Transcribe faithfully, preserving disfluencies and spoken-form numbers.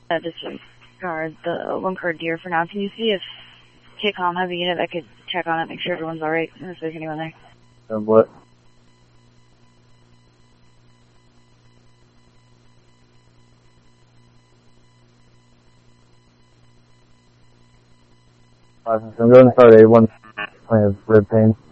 Uh, disregard the one card deer for now. Can you see if K COM have a unit that could check on it, make sure everyone's alright, or if there's anyone there? Uh, what? Awesome. So I'm going to start A one. I have rib pain.